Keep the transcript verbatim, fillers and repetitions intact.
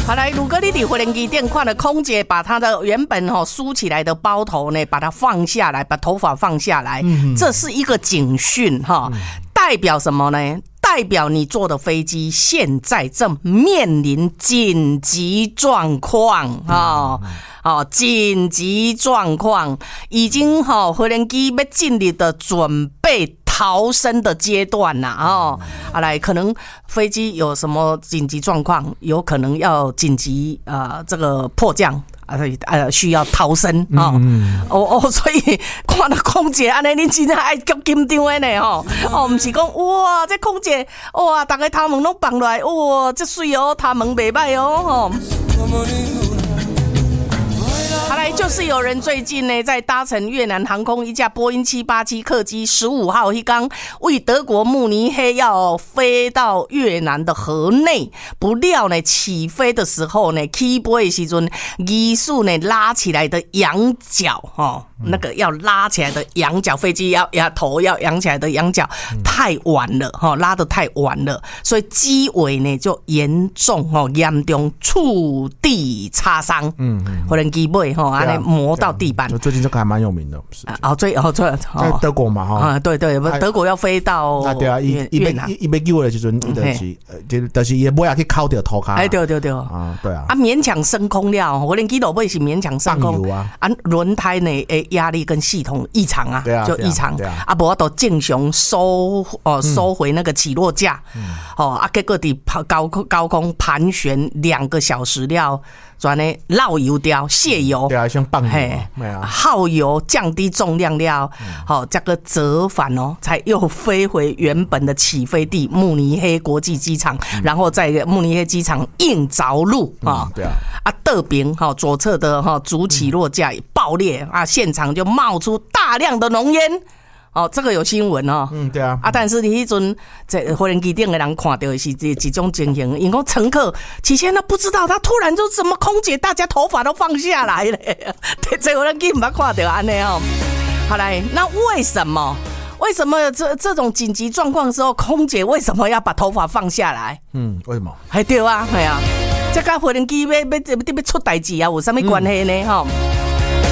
好来，如果你在飞机店看到空姐把她的原本吼梳起来的包头呢，把它放下来，把头发放下来，嗯、这是一个警讯哈，嗯、代表什么呢？代表你坐的飞机现在正面临紧急状况啊！哦，紧急状况已经哈，飞机要进入的准备逃生的阶段呐！哦，啊来，可能飞机有什么紧急状况，有可能要紧急呃这个迫降。啊，呃，需要逃生哦，嗯、哦哦，所以看到空姐安尼，恁真正爱足紧张的呢吼，哦，不是讲哇，这空姐哇，大家头毛拢放落来，哇，这水哦，头毛袂歹哦，吼。好来，就是有人最近呢，在搭乘越南航空一架波音七八七客机十五号一刚为德国慕尼黑要飞到越南的河内，不料呢，起飞的时候呢，起飞的时阵，疑似呢拉起来的仰角哦，那个要拉起来的仰角，飞机要要头要仰起来的仰角太晚了哈，拉得太晚了，所以机尾呢就严重哦，严重触地擦伤，嗯嗯，可能机尾哈，安尼磨到地板。 最近这个还蛮有名的， 哦，最哦最在德国嘛哈， 啊对对，德国要飞到啊对啊，一一边一边救的时阵，就是就就是也不要去靠掉头壳， 哎对对对啊对啊， 啊勉强升空了，可能机头尾是勉强升空啊，啊轮胎呢诶压力跟系统异常啊，就异常啊，无都正常收哦收回那个起落架，哦啊结果伫高高空盘旋两个小时了。转呢绕油掉卸油， 对啊，像棒油， 耗油降低重量了，好、嗯，这个折返哦，才又飞回原本的起飞地慕尼黑国际机场，嗯、然后在慕尼黑机场硬着陆啊、嗯，对啊，啊，侧边哈左侧的哈主起落架爆裂、嗯、啊，现场就冒出大量的浓烟。哦，这个有新闻哦。 嗯，对啊。 啊，但是你迄阵在飞机顶的人看到的是这几种情形，因为乘客起先都不知道，他突然就什么空姐，大家头发都放下来了，这飞机唔捌看到安尼哦。好来，那为什么？为什么这这种紧急状况的时候，空姐为什么要把头发放下来？ 嗯，为什么？ 还对啊，系啊，这跟飞机要要要出代志啊，有什么关系呢？哈、嗯？